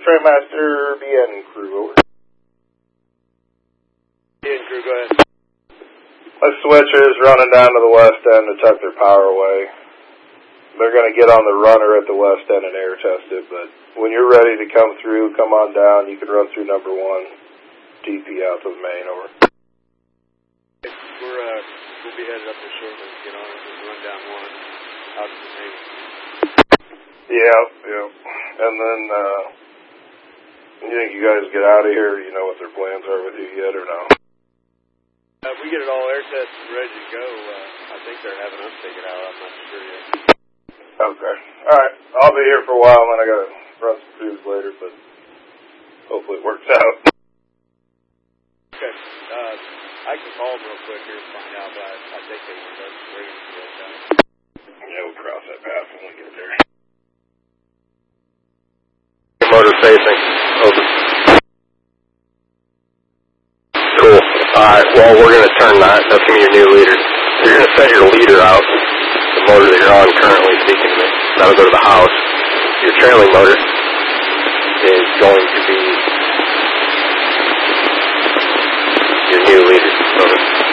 Trainmaster BN crew, over. BN crew, go ahead. My switcher's running down to the west end to tuck their power away. They're going to get on the runner at the west end and air test it, but when you're ready to come through, come on down. You can run through number 1, DP out to the main, over. We'll be headed up there shortly. Get on it and run down 1 out to the main. Yeah. And then, you think you guys get out of here? You know what their plans are with you yet, or no? If we get it all air tested and ready to go, I think they're having us take it out. I'm not sure yet. Okay. Alright. I'll be here for a while, and then I gotta run some tubes later, but hopefully it works out. Okay. I can call them real quick here and find out, but I think they want us ready to go down. Yeah, we'll cross that path when we get there. Motor facing. Over. Cool. Alright, well, we're going to turn that. That's going to be your new leader. You're going to send your leader out, the motor that you're on currently speaking to me. That'll go to the house. Your trailing motor is going to be your new leader.